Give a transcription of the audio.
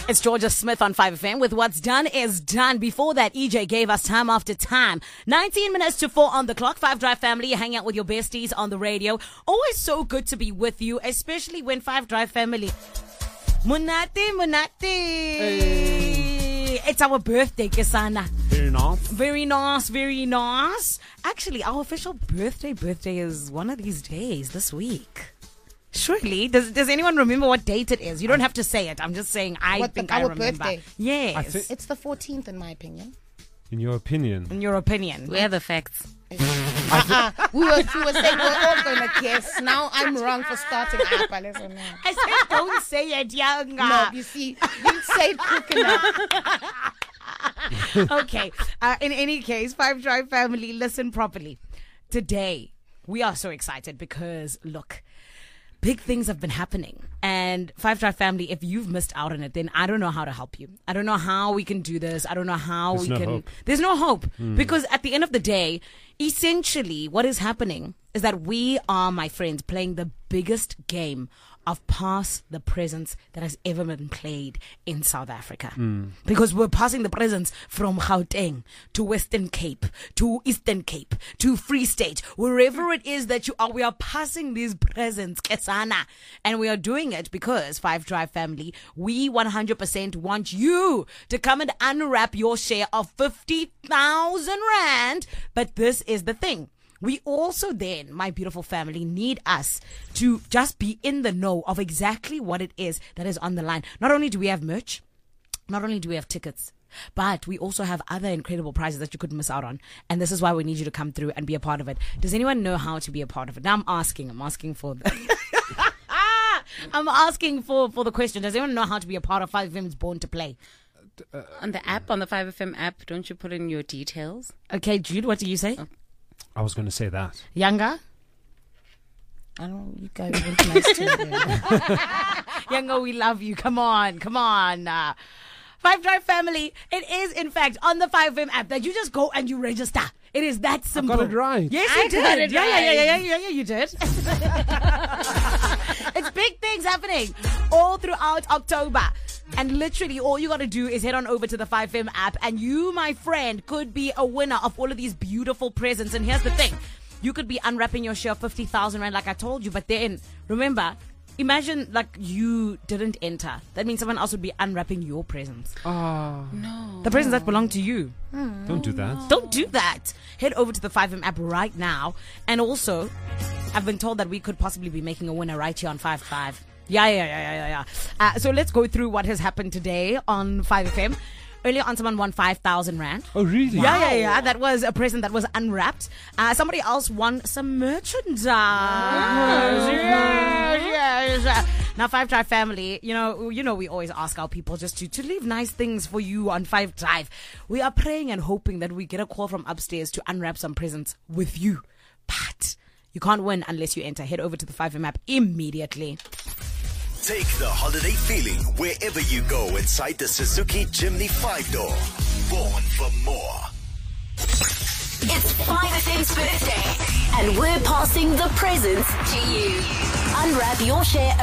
It's Georgia Smith on 5FM with What's Done is Done. Before that, EJ gave us time after time. 19 minutes to 4 on the clock. 5 Drive family, you hang out with your besties on the radio. Always so good to be with you, especially when 5 Drive family. Munati. Hey. It's our birthday, Kesana. Very nice. Actually, our official birthday is one of these days this week. Surely, does anyone remember what date it is? You don't have to say it. I'm just saying I think I remember. Birthday? Yes. It's the 14th in my opinion. In your opinion? In your opinion. Where are the facts? We were saying we're all going to guess. Now I'm wrong for starting up. I said don't say it, Younger. No, you see, you say it quick enough. Okay. In any case, 5 Drive family, listen properly. Today, we are so excited because, look, big things have been happening. And 5 Drive family, if you've missed out on it, then I don't know how to help you. I don't know how we can do this. I don't know how There's no hope. Because at the end of the day, essentially what is happening is that we are, my friends, playing the biggest game of pass the presents that has ever been played in South Africa. Because we're passing the presents from Gauteng to Western Cape to Eastern Cape to Free State, wherever it is that you are, we are passing these presents, Kesana. And we are doing it because 5 Drive family, we 100% want you to come and unwrap your share of 50,000 rand. But this is the thing. We also then, my beautiful family, need us to just be in the know of exactly what it is that is on the line. Not only do we have merch, not only do we have tickets, but we also have other incredible prizes that you couldn't miss out on. And this is why we need you to come through and be a part of it. Does anyone know how to be a part of it? Now I'm asking for I'm asking for the question. Does anyone know how to be a part of 5FM's Born to Play? On the app, on the 5FM app, don't you put in your details? Okay, Jude, what do you say? I was going to say that. Younger? I don't. You guys are nice too. Younger, we love you. Come on. 5 Drive family. It is, in fact, on the 5FM app that you just go and you register. It is that simple. I got it right. Yes, you did. Got it right. Yeah, you did. It's big things happening all throughout October. And literally all you got to do is head on over to the 5FM app and you, my friend, could be a winner of all of these beautiful presents. And here's the thing. You could be unwrapping your share of 50,000 rand like I told you. But then, remember, imagine like you didn't enter. That means someone else would be unwrapping your presents. Oh. No. The presents that belong to you. Don't do that. Don't do that. Head over to the 5FM app right now. And also, I've been told that we could possibly be making a winner right here on 5. Yeah. So let's go through what has happened today on 5FM. Earlier on, someone won 5,000 rand. Oh, really? Yeah. That was a present that was unwrapped. Somebody else won some merchandise. Yes. Now, 5 Drive family, you know, we always ask our people just to leave nice things for you on 5 Drive. We are praying and hoping that we get a call from upstairs to unwrap some presents with you. But you can't win unless you enter. Head over to the 5FM app immediately. Take the holiday feeling wherever you go inside the Suzuki Jimny 5-door. Born for more. It's 5FM's birthday, and we're passing the presents to you. Unwrap your share